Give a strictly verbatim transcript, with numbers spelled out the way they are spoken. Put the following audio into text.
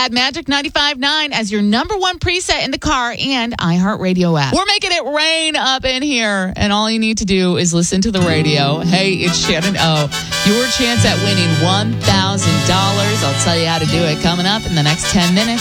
Add Magic ninety-five point nine as your number one preset in the car and iHeartRadio app. We're making it rain up in here, and all you need to do is listen to the radio. Hey, it's Shannon O. Your chance at winning one thousand dollars. I'll tell you how to do it coming up in the next ten minutes.